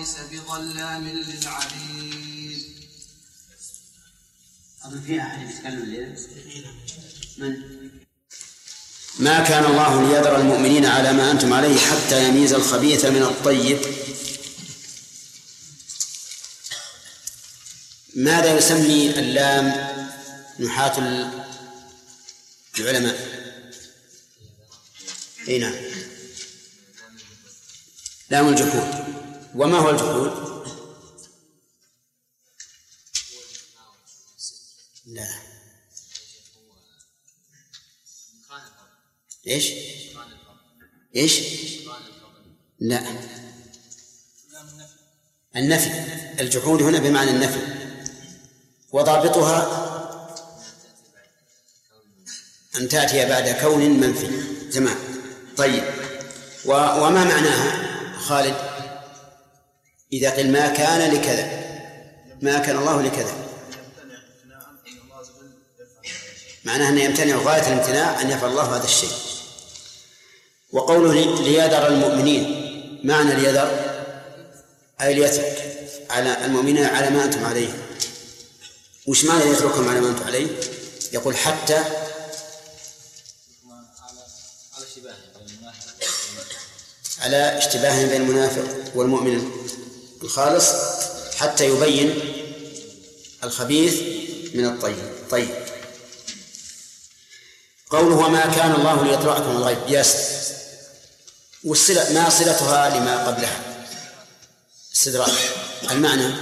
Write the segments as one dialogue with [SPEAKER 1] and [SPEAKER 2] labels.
[SPEAKER 1] ليس بظلام للعبيد.
[SPEAKER 2] أظن في أحد يتكلم الليلة؟ من؟ ما كان الله ليذر المؤمنين على ما أنتم عليه حتى يميز الخبيث من الطيب. ماذا يسمي اللام نحاة العلماء؟ اي نعم، لام الجحود. وما هو الجحود؟ لا. ايش؟ لا، النفي. الجحود هنا بمعنى النفي، وضابطها أن تأتي بعد كون منفي. تمام. طيب، وما معناها خالد إذا قل ما كان لكذا، ما كان الله لكذا؟ معناها أن يمتنع غاية الامتناع أن يفعل الله هذا الشيء. وقوله ليذر المؤمنين، معنى ليذر أي ليترك على المؤمنين على ما أنتم عليه. وش معنى ليتركهم على ما أنتم عليه؟ يقول حتى على اشتباه بين المنافق والمؤمن الخالص، حتى يبين الخبيث من الطيب. طيب، قوله وما كان الله ليطلعكم على الغيب، والصلة ما صلتها لما قبلها؟ استدراك. المعنى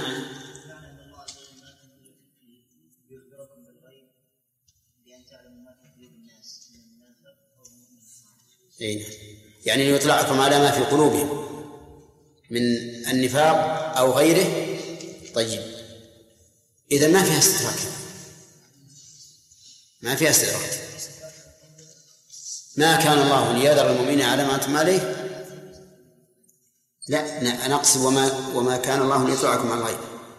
[SPEAKER 2] يعني ليطلعكم على ما في قلوبهم من النفاق أو غيره. طيب، إذا ما فيها استدراك، ما فيها استدراك. ما كان الله ليذر المؤمنين على ما أنتم عليه. لا، أنا أقصد وما كان الله ليطلعكم على الغيب.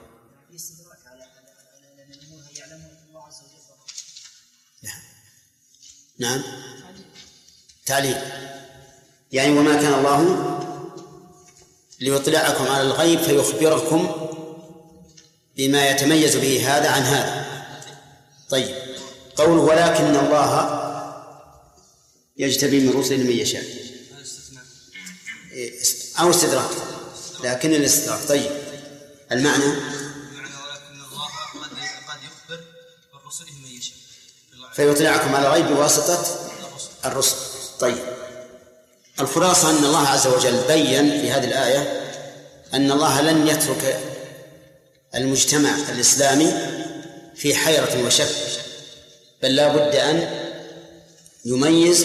[SPEAKER 2] نعم، تعليل. يعني وما كان الله ليطلعكم على الغيب فيخبركم بما يتميز به هذا عن هذا. طيب، قوله ولكن الله يجتبي من رسله من يشاء، أو استدراك، لكن الاستدراك. طيب، المعنى
[SPEAKER 1] ولكن الله قد يخبر برسله من يشاء
[SPEAKER 2] فيطلعكم على الغيب بواسطة الرسل. طيب، الخلاصة أن الله عز وجل بيّن في هذه الآية أن الله لن يترك المجتمع الإسلامي في حيرة وشك، بل لا بد أن يميز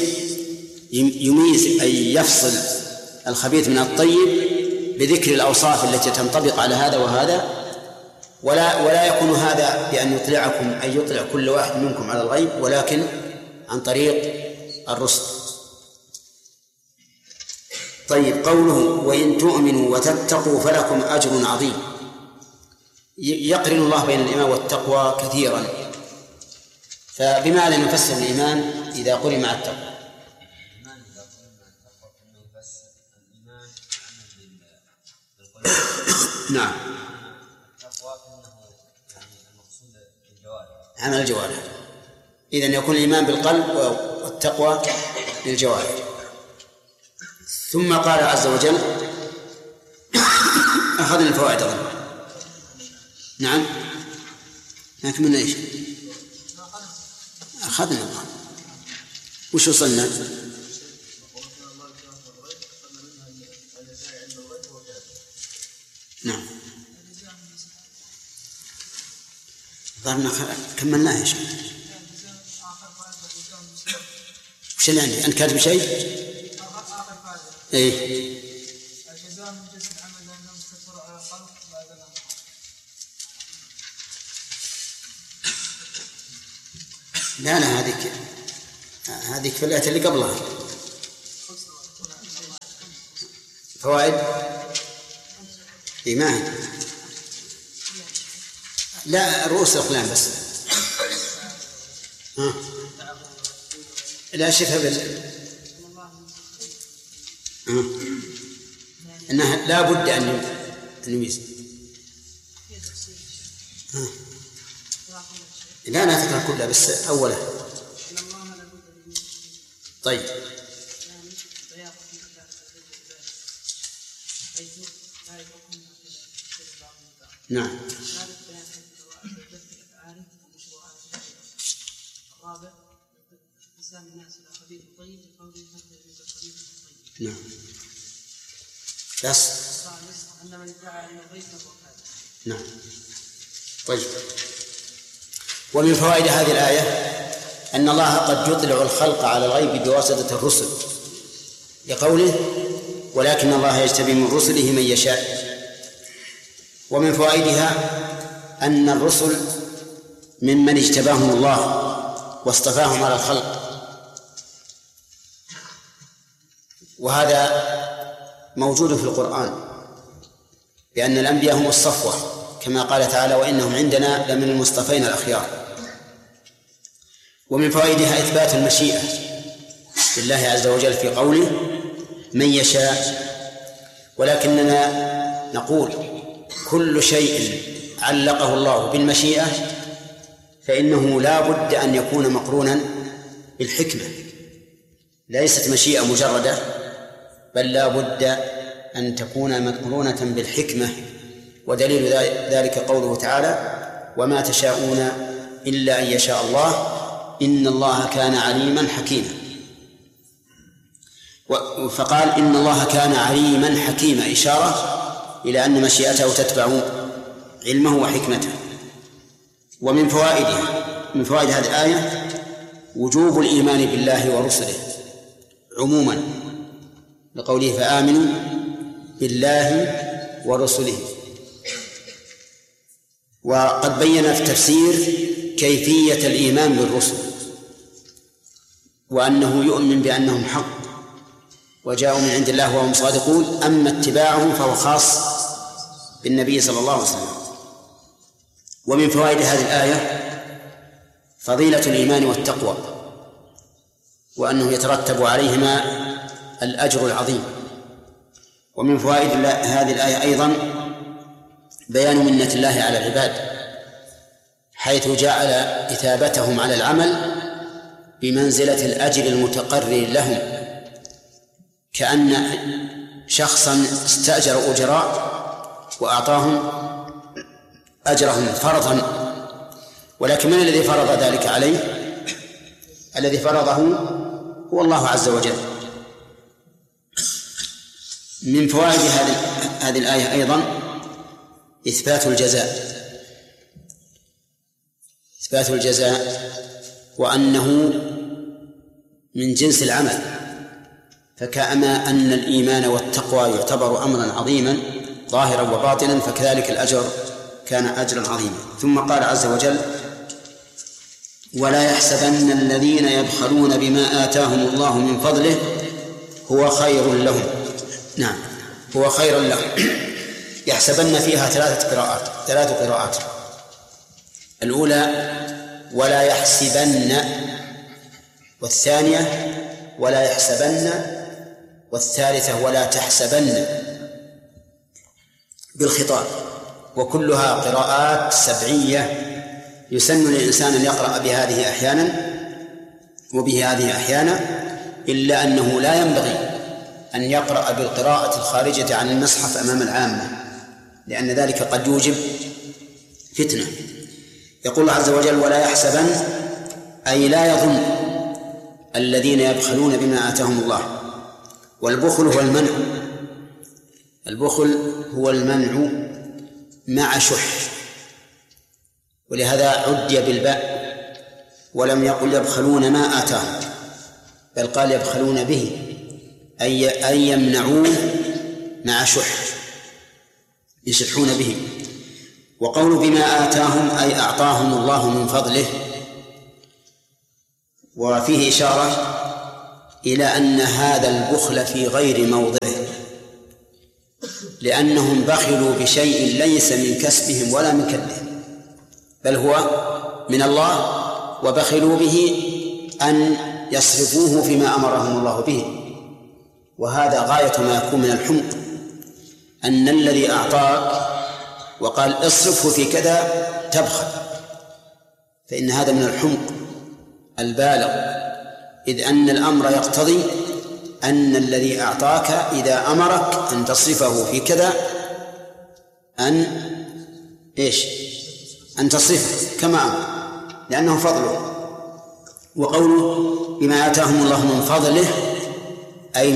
[SPEAKER 2] أي يفصل الخبيث من الطيب بذكر الأوصاف التي تنطبق على هذا وهذا، ولا يكون هذا بأن يطلعكم أي يطلع كل واحد منكم على الغيب، ولكن عن طريق الرسل. طيب، قوله وإن تؤمنوا وتتقوا فلكم أجر عظيم، يقرن الله بين الإيمان والتقوى كثيرا، فبماذا نفسر الإيمان إذا قرن مع التقوى؟ نعم، عمل الجوارح. إذن يكون الإيمان بالقلب والتقوى للجوارح. ثم قال عز وجل أخذنا الفوائد أظن. نعم، لكن من إيش أخذنا؟ وش وصلنا؟ نعم، ظهرنا كملناه. إيش وش اللي عندي؟ أنت كاتب شيء؟ إيه؟ الجزاء من جنس العمل لأنه مستقر على الخلق بعد الأمر. لا هذيك في الآية اللي قبلها. فوائد إيمان، لا رؤوس الأقلام بس. لا شفها أنها لا بد أن تلميذ. لا أنا أذكر كلها بس أوله. طيب نعم. نعم. بس نعم. طيب. ومن فوائد هذه الآية أن الله قد يطلع الخلق على الغيب بواسطة الرسل لقوله ولكن الله يجتبي من رسله من يشاء. ومن فوائدها أن الرسل ممن اجتباهم الله واصطفاهم على الخلق، وهذا موجود في القرآن لأن الأنبياء هم الصفوة كما قال تعالى وإنهم عندنا لمن المصطفين الأخيار. ومن فوائدها إثبات المشيئة لله عز وجل في قوله من يشاء، ولكننا نقول كل شيء علقه الله بالمشيئة فإنه لا بد أن يكون مقرونا بالحكمة، ليست مشيئة مجردة بل لا بد أن تكون مقرونة بالحكمة. ودليل ذلك قوله تعالى وما تشاءون إلا أن يشاء الله إن الله كان عليما حكيما. فقال إن الله كان عليما حكيما إشارة إلى أن مشيئته تتبع علمه وحكمته. ومن فوائد هذه الآية وجوب الإيمان بالله ورسله عموما لقوله فآمنوا بالله ورسله. وقد بين في التفسير كيفية الإيمان بالرسل وأنه يؤمن بأنهم حق وجاءوا من عند الله وهم صادقون، أما اتباعهم فهو خاص بالنبي صلى الله عليه وسلم. ومن فوائد هذه الآية فضيلة الإيمان والتقوى وأنه يترتب عليهما الأجر العظيم. ومن فوائد هذه الآية أيضا بيان منة الله على العباد حيث جعل إثابتهم على العمل بمنزلة الأجر المتقرر لهم، كأن شخصا استأجر أجراء وأعطاهم أجرهم فرضا، ولكن من الذي فرض ذلك عليه؟ الذي فرضه هو الله عز وجل. من فوائد هذه الآية أيضا إثبات الجزاء وأنه من جنس العمل، فكما أن الإيمان والتقوى يعتبر أمرا عظيما ظاهرا وباطنا فكذلك الأجر كان أجرا عظيما. ثم قال عز وجل ولا يحسبن الذين يبخلون بما آتاهم الله من فضله هو خير لهم. نعم هو خير لهم. يحسبن فيها ثلاث قراءات. الأولى ولا يحسبن، والثانية ولا يحسبن، والثالثة ولا تحسبن بالخطاب، وكلها قراءات سبعية يسن للإنسان أن يقرأ بهذه أحيانا وبه هذه أحيانا، إلا أنه لا ينبغي أن يقرأ بالقراءة الخارجة عن المصحف أمام العامة لأن ذلك قد يوجب فتنة. يقول الله عز وجل ولا يحسبن أي لا يظن الذين يبخلون بما آتاهم الله. والبخل هو المنع، البخل هو المنع مع شح، ولهذا عدي بالباء ولم يقل يبخلون ما آتاهم بل قال يبخلون به أي يمنعون مع شح يشحون به. وقول بما آتاهم أي أعطاهم الله من فضله، وفيه إشارة إلى أن هذا البخل في غير موضعه لأنهم بخلوا بشيء ليس من كسبهم ولا من كدهم بل هو من الله، وبخلوا به أن يصرفوه فيما أمرهم الله به، وهذا غاية ما يكون من الحمق أن الذي أعطاك وقال اصرفه في كذا تبخل، فإن هذا من الحمق البالغ، إذ أن الأمر يقتضي أن الذي أعطاك إذا أمرك أن تصرفه في كذا أن تصرفه كما أمر، لأنه فضله. وقوله بما آتاهم الله من فضله أي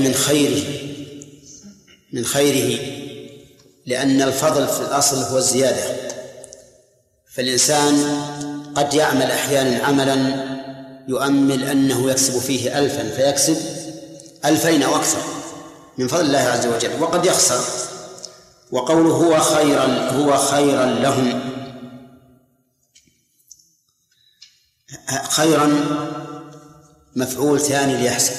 [SPEAKER 2] من خيره، لأن الفضل في الأصل هو الزيادة. فالإنسان قد يعمل أحيانا عملا يؤمل أنه يكسب فيه 1000 فيكسب 2000 أو أكثر من فضل الله عز وجل، وقد يخسر. وقوله هو خيرا لهم، خيرا مفعول ثاني ليحسب،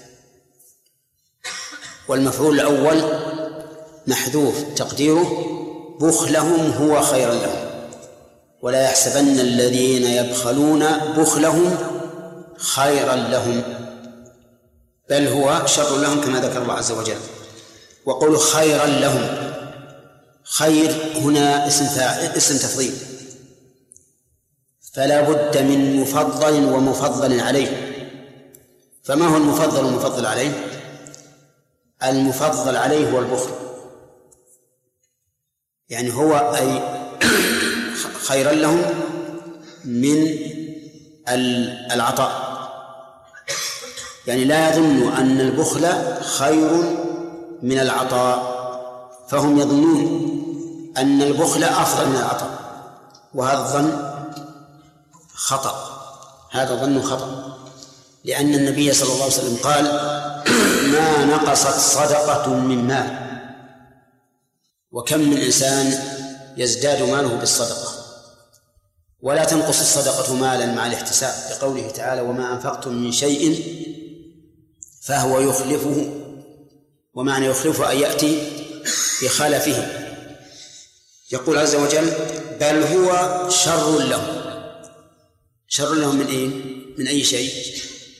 [SPEAKER 2] والمفعول الأول محذوف تقديره بخلهم هو خيرا لهم، ولا يحسبن الذين يبخلون بخلهم خيرا لهم بل هو شر لهم كما ذكر الله عز وجل. وقول خيرا لهم، خير هنا اسم تفضيل، فلا بد من مفضل ومفضل عليه. فما هو المفضل والمفضل عليه؟ المفضل عليه هو البخل، يعني هو أي خيرا لهم من العطاء، يعني لا يظن أن البخل خير من العطاء، فهم يظنون أن البخل أفضل من العطاء، وهذا الظن خطأ، لأن النبي صلى الله عليه وسلم قال ما نقصت صدقة من مال. وكم من إنسان يزداد ماله بالصدقة، ولا تنقص الصدقة مالا مع الاحتساب، لقوله تعالى وما أنفقتم من شيء فهو يخلفه، ومعنى يخلفه أن يأتي بخلفه. يقول عز وجل بل هو شر لهم. شر لهم من إيه؟ من أي شيء؟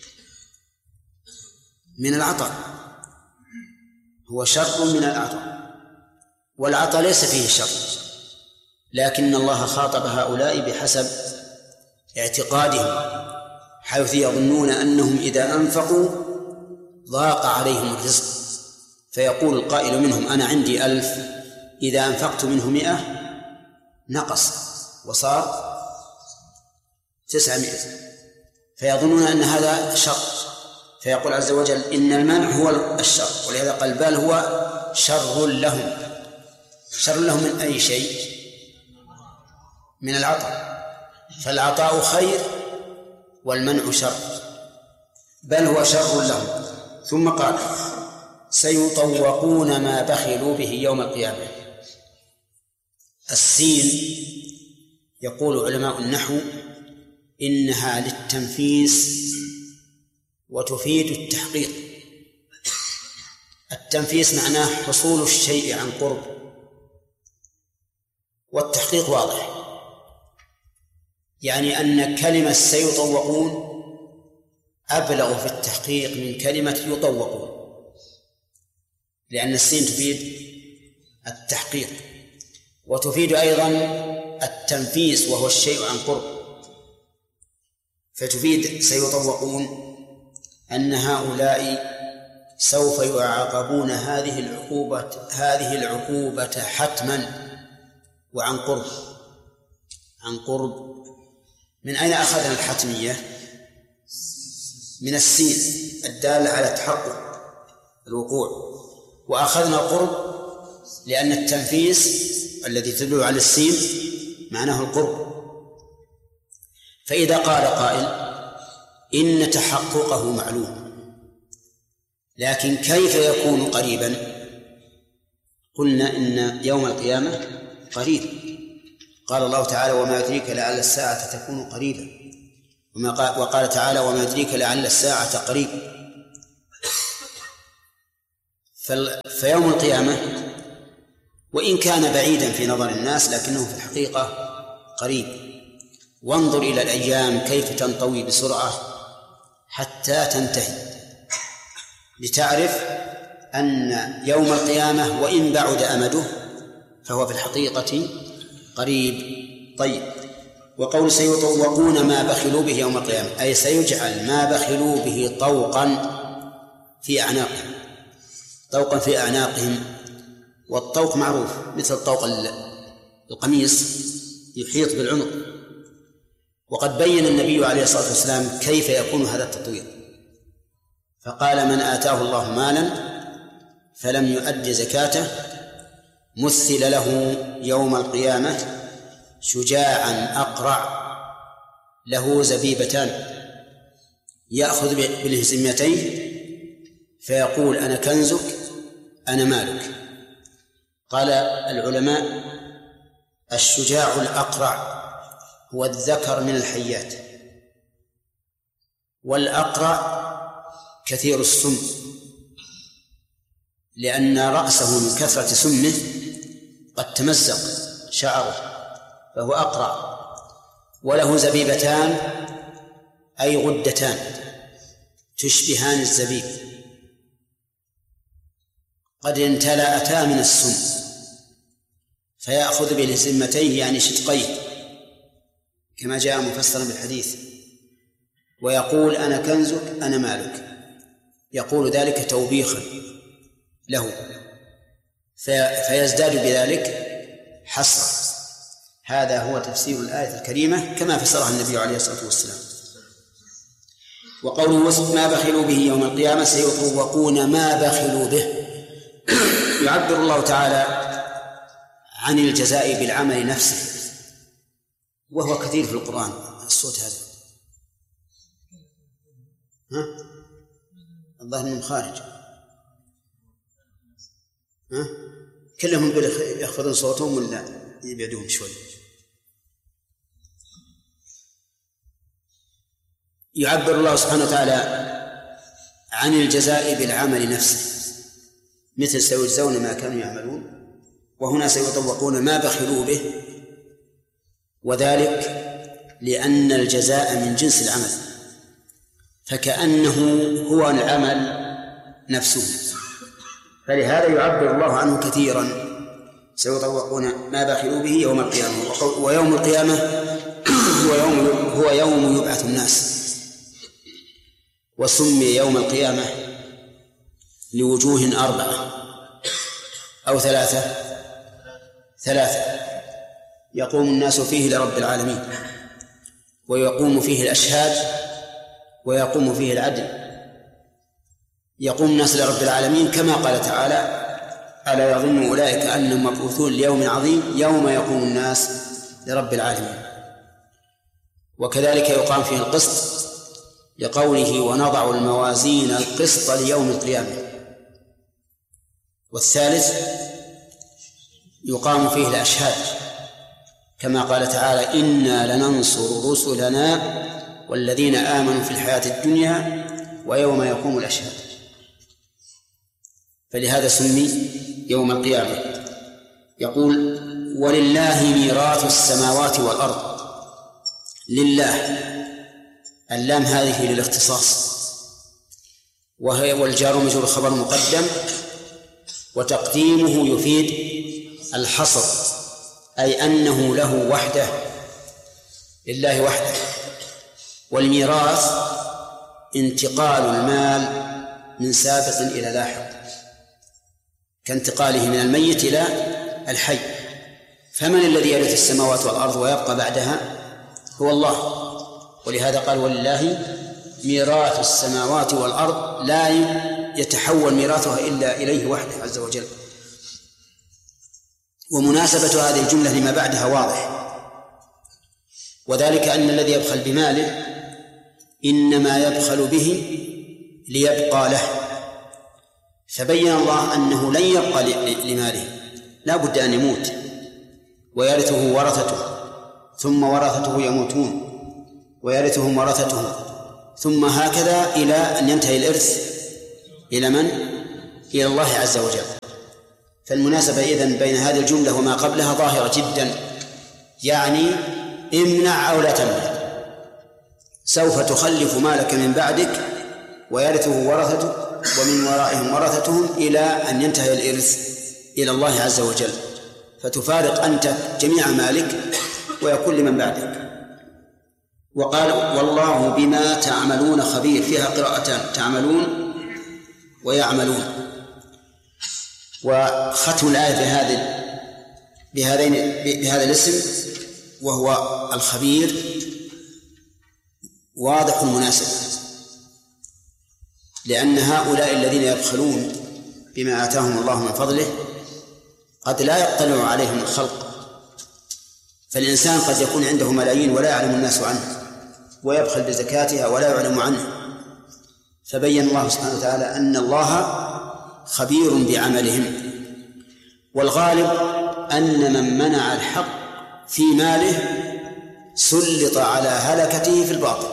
[SPEAKER 2] من العطاء، هو شر من العطاء، والعطاء ليس فيه شر، لكن الله خاطب هؤلاء بحسب اعتقادهم، حيث يظنون أنهم إذا أنفقوا ضاق عليهم الرزق، فيقول القائل منهم أنا عندي 1000، إذا أنفقت منه 100 نقص وصار 900، فيظنون أن هذا شر، فيقول عز وجل إن المنع هو الشر، ولهذا قال بل هو شر لهم. شر لهم من أي شيء؟ من العطاء، فالعطاء خير والمنع شر، بل هو شر لهم. ثم قال سيطوقون ما بخلوا به يوم القيامة. السين يقول علماء النحو إنها للتنفيس وتفيد التحقيق. التنفيس معناه حصول الشيء عن قرب، والتحقيق واضح، يعني أن كلمة سيطوقون أبلغ في التحقيق من كلمة يطوقون، لأن السين تفيد التحقيق وتفيد أيضا التنفيس وهو الشيء عن قرب، فتفيد سيطوقون أن هؤلاء سوف يعاقبون هذه العقوبة حتما وعن قرب. عن قرب من أين أخذنا الحتمية؟ من السين الدالة على تحقق الوقوع، وأخذنا القرب لأن التنفيس الذي تدل على السين معناه القرب. فإذا قال قائل إن تحققه معلوم، لكن كيف يكون قريبا؟ قلنا إن يوم القيامة قريب، قال الله تعالى وما يدريك لعل الساعة تكون قريبا، وقال تعالى وما يدريك لعل الساعة قريب. فيوم القيامة وإن كان بعيدا في نظر الناس لكنه في الحقيقة قريب. وانظر إلى الأيام كيف تنطوي بسرعة حتى تنتهي، لتعرف أن يوم القيامة وإن بعد أمده فهو في الحقيقة قريب. طيب، وقول سيطوقون ما بخلوا به يوم القيامة، أي سيجعل ما بخلوا به طوقا في أعناقهم، طوقا في أعناقهم. والطوق معروف مثل طوق القميص يحيط بالعنق. وقد بين النبي عليه الصلاة والسلام كيف يكون هذا التطويق، فقال: من آتاه الله مالا فلم يؤد زكاته مثل له يوم القيامة شجاعا أقرع له زبيبتان يأخذ بالهزيمتين فيقول: أنا كنزك أنا مالك. قال العلماء: الشجاع الأقرع هو الذكر من الحيات، والأقرع كثير السم، لأن رأسه من كثرة سمه قد تمزق شعره فهو أقرع. وله زبيبتان أي غدتان تشبهان الزبيب قد امتلأتا من السم فيأخذ بلسمتيه يعني شدقيه كما جاء مفسرا بالحديث، ويقول: أنا كنزك أنا مالك، يقول ذلك توبيخا له فيزداد بذلك حسرة. هذا هو تفسير الآية الكريمة كما فسرها النبي عليه الصلاة والسلام. وقوله: ما بخلوا به يوم القيامة سيطوقون ما بخلوا به، يعبر الله تعالى عن الجزاء بالعمل نفسه، وهو كثير في القرآن. الصوت هذا الظاهر من خارج، كلهم يخفضون صوتهم ولا يبعدون شوي. يعبر الله سبحانه وتعالى عن الجزاء بالعمل نفسه، مثل سيجزون ما كانوا يعملون، وهنا سيطوقون ما بخلوا به، وذلك لأن الجزاء من جنس العمل، فكأنه هو العمل نفسه، فلهذا يعبر الله عنه كثيرا: سيطوقون ما بخلوا به يوم القيامة. ويوم القيامة هو يوم يبعث الناس، وسمي يوم القيامة لوجوه 4 أو 3 يقوم الناس فيه لرب العالمين، ويقوم فيه الأشهاد، ويقوم فيه العدل. يقوم الناس لرب العالمين كما قال تعالى: ألا يظن أولئك أنهم مبعوثون ليوم عظيم يوم يقوم الناس لرب العالمين. وكذلك يقام فيه القسط لقوله: ونضع الموازين القسط ليوم القيامة. والثالث يقام فيه الأشهاد كما قال تعالى: إنا لننصر رسلنا والذين آمنوا في الحياة الدنيا ويوم يقوم الأشهاد. فلهذا سمي يوم القيامة. يقول: ولله ميراث السماوات والأرض. لله، اللام هذه للاختصاص، وهي والجار مجرور خبر مقدم، وتقديمه يفيد الحصر، أي أنه له وحده، لله وحده. والميراث انتقال المال من سابق إلى لاحق، كانتقاله من الميت إلى الحي. فمن الذي يرث السماوات والأرض ويبقى بعدها؟ هو الله. ولهذا قال: ولله ميراث السماوات والأرض، لا يتحول ميراثها إلا إليه وحده عز وجل. ومناسبة هذه الجملة لما بعدها واضح، وذلك أن الذي يبخل بماله إنما يبخل به ليبقى له، فبين الله أنه لن يبقى لماله، لا بد أن يموت ويرثه ورثته، ثم ورثته يموتون ويرثهم ورثته، ثم هكذا إلى أن ينتهي الإرث إلى من؟ إلى الله عز وجل. فالمناسبة إذن بين هذه الجملة وما قبلها ظاهرة جدا، يعني امنع أو لا تمنع، سوف تخلف مالك من بعدك ويرثه ورثته ومن ورائهم ورثتهم إلى أن ينتهي الإرث إلى الله عز وجل، فتفارق أنت جميع مالك ويكون لمن بعدك. وقال والله بما تعملون خبير، فيها قراءتان، تعملون ويعملون. وختم الآية بهذا الاسم وهو الخبير واضح مناسب، لأن هؤلاء الذين يبخلون بما آتاهم الله من فضله قد لا يطلع عليهم الخلق، فالإنسان قد يكون عنده ملايين ولا يعلم الناس عنه، ويبخل بزكاتها ولا يعلم عنه، فبين الله سبحانه وتعالى أن الله خبير بعملهم. والغالب أن من منع الحق في ماله سلط على هلكته في الباطل،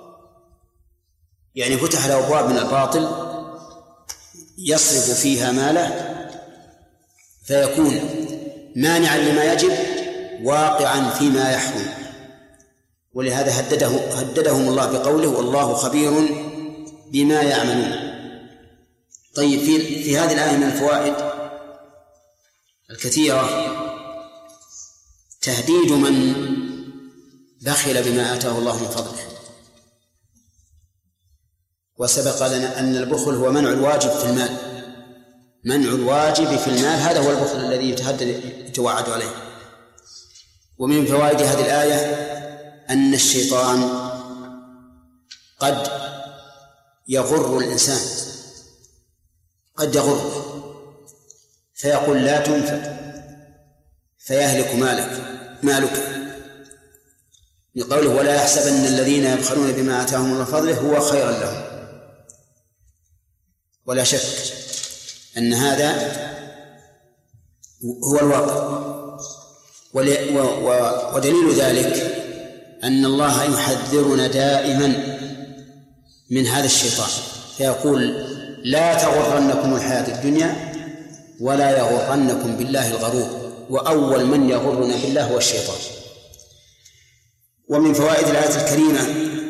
[SPEAKER 2] يعني فتح له أبواب من الباطل يصرف فيها ماله فيكون مانعا لما يجب واقعا فيما يحرم. ولهذا هددهم الله بقوله والله خبير بما يعملون. طيب، في هذه الآية من الفوائد الكثيرة تهديد من بخل بما آتاه الله من فضله. وسبق لنا أن البخل هو منع الواجب في المال، منع الواجب في المال، هذا هو البخل الذي يتوعد عليه. ومن فوائد هذه الآية أن الشيطان قد يغر الإنسان، قد يغر فيقول لا تنفق فيهلك مالك بقوله ولا يحسبن الذين يبخلون بما آتاهم الله من فضله هو خيرا لهم. ولا شك أن هذا هو الواقع. ودليل ذلك أن الله يحذرنا دائما من هذا الشيطان، فيقول لا تغرنكم الحياة الدنيا ولا يغرنكم بالله الغرور، وأول من يغرنا بالله هو الشيطان. ومن فوائد الآية الكريمة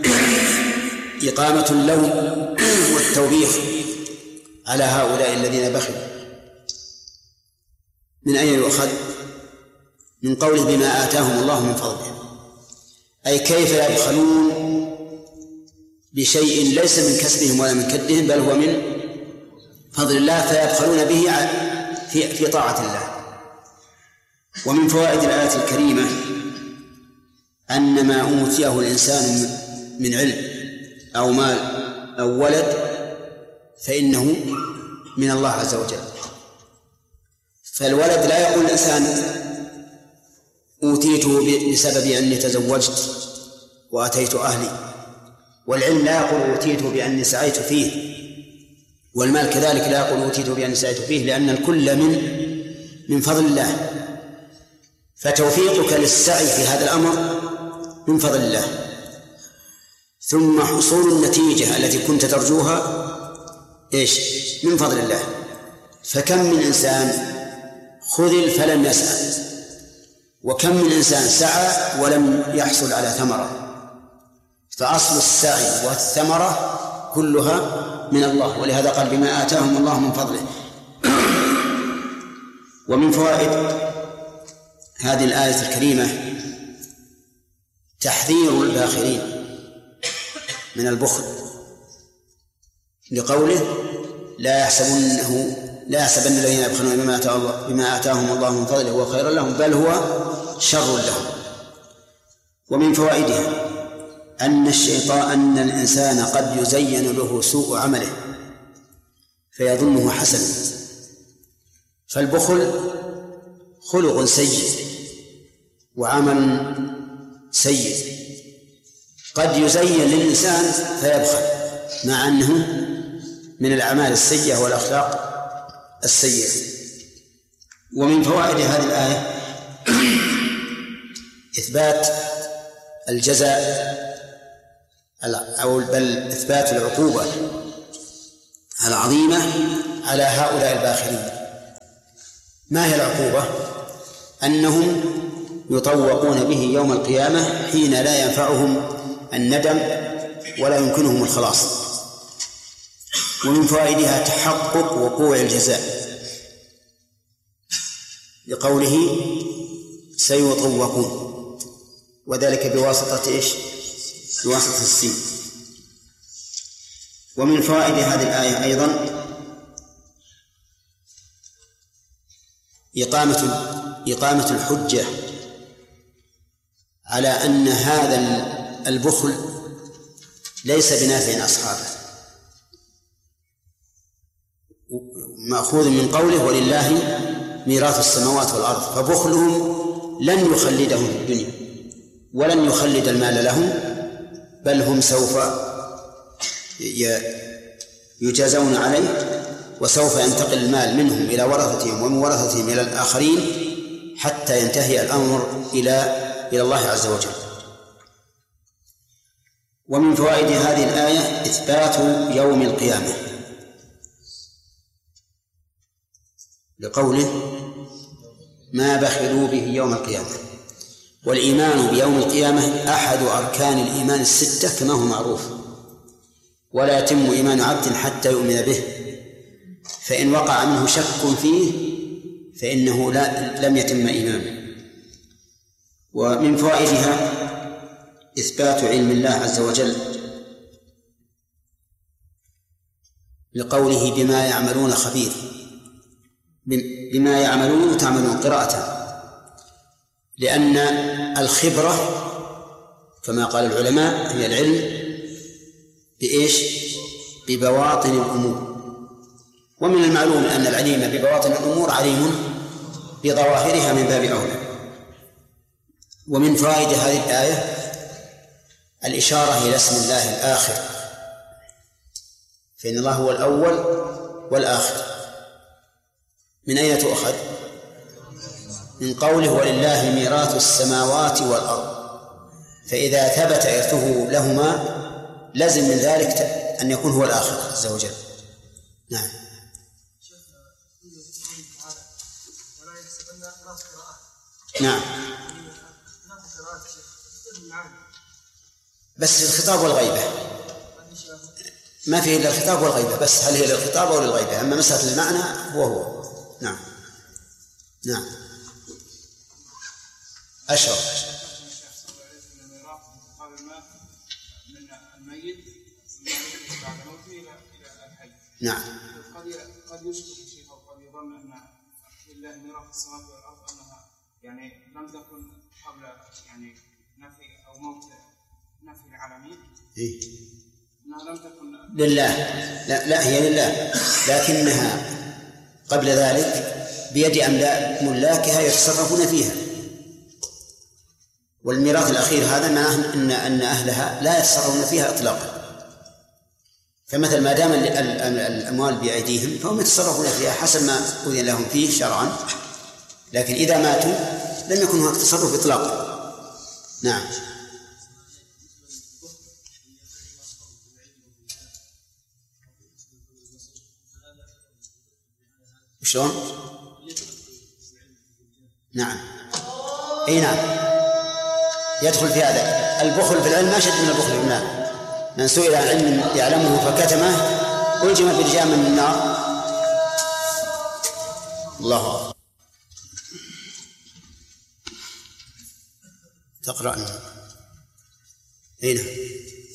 [SPEAKER 2] إقامة اللوم والتوبيخ على هؤلاء الذين بخلوا. من أين يؤخذ؟ من قوله بما آتاهم الله من فضله، أي كيف يبخلون بشيء ليس من كسبهم ولا من كدهم، بل هو من فضل الله، فيبخلون به في طاعة الله. ومن فوائد الآية الكريمة أن ما أوتيه الإنسان من علم أو مال أو ولد فإنه من الله عز وجل. فالولد لا يقول الإنسان أوتيته بسبب أني تزوجت وأتيت أهلي، والعلم لا يقول أوتيته بأني سعيت فيه، والمال كذلك لا يقول أوتيته بأني سعيت فيه، لأن الكل من فضل الله. فتوفيقك للسعي في هذا الأمر من فضل الله، ثم حصول النتيجة التي كنت ترجوها من فضل الله. فكم من إنسان خذل فلم يسعى، وكم من إنسان سعى ولم يحصل على ثمرة. فأصل السعي والثمرة كلها من الله، ولهذا قال بما آتاهم الله من فضله. ومن فوائد هذه الآية الكريمة تحذير الباخلين من البخل، لقوله لا يحسبن الذين يبخلون بما آتاهم الله من فضله هو خير لهم بل هو شر لهم. ومن فوائدها أن الإنسان قد يزين له سوء عمله فيظنه حسنا، فالبخل خلق سيء وعمل سيء، قد يزين للإنسان فيبخل مع أنه من الأعمال السيئة والأخلاق السيئة. ومن فوائد هذه الآية إثبات الجزاء أو بل إثبات العقوبة العظيمة على هؤلاء الباخلين. ما هي العقوبة؟ أنهم يطوقون به يوم القيامة حين لا ينفعهم الندم ولا يمكنهم الخلاص. ومن فوائدها تحقق وقوع الجزاء لقوله سيطوقون، وذلك بواسطة إيش؟ بواسطة السين. ومن فوائد هذه الآية أيضا إقامة الحجة على أن هذا البخل ليس بنافع أصحابه، مأخوذ من قوله ولله ميراث السماوات والأرض، فبخلهم لن يخلدهم في الدنيا ولن يخلد المال لهم، بل هم سوف يجازون عليه، وسوف ينتقل المال منهم إلى ورثتهم ومن ورثتهم إلى الآخرين حتى ينتهي الأمر إلى الله عز وجل. ومن فوائد هذه الآية إثبات يوم القيامة لقوله ما بخلوا به يوم القيامة. والإيمان بيوم القيامة أحد أركان الإيمان الستة كما هو معروف، ولا يتم إيمان عبد حتى يؤمن به، فإن وقع منه شك فيه فإنه لم يتم إيمانه. ومن فوائدها إثبات علم الله عز وجل لقوله بما يعملون خبير، بما يعملون وتعملون قراءة، لأن الخبرة كما قال العلماء هي العلم بإيش؟ ببواطن الأمور، ومن المعلوم أن العليم ببواطن الأمور عليم بظواهرها من باب أولى. ومن فوائد هذه الآية الإشارة إلى اسم الله الآخر، فإن الله هو الأول والآخر. من أين تؤخذ؟ من قوله ولله ميراث السماوات والأرض، فإذا ثبت إرثه لهما لازم من ذلك أن يكون هو الآخر عز وجل. نعم. نعم، بس الخطاب والغيبة ما فيه إلا الخطاب والغيبة بس، هل هي للخطاب أو للغيبة؟ أما مسألة المعنى هو نعم. نعم أشرف نعم.
[SPEAKER 3] قد يشكل الشيخ أو قد يظن أن لله ميراث السماوات والأرض أنها يعني لم تكن قبل يعني نفي أو موت نفي العالمين.
[SPEAKER 2] إيه؟
[SPEAKER 3] أنها لم تكن
[SPEAKER 2] لله. لا هي لله، لكنها قبل ذلك بيد ملاكها يتصرفون فيها، والميراث الأخير هذا معناه أن أهلها لا يتصرفون فيها إطلاقا. فمثل ما دام الأموال بأيديهم فهم يتصرفون فيها حسب ما أذن لهم فيه شرعا، لكن إذا ماتوا لم يكن هناك تصرف إطلاقا. نعم. شلون؟ نعم. أي نعم يدخل في هذا. البخل في العلم ما شد من البخل في المال. من سئل عن علم يعلمه فكتمه ألجم برجام من النار. الله أكبر. تقرأ. أين؟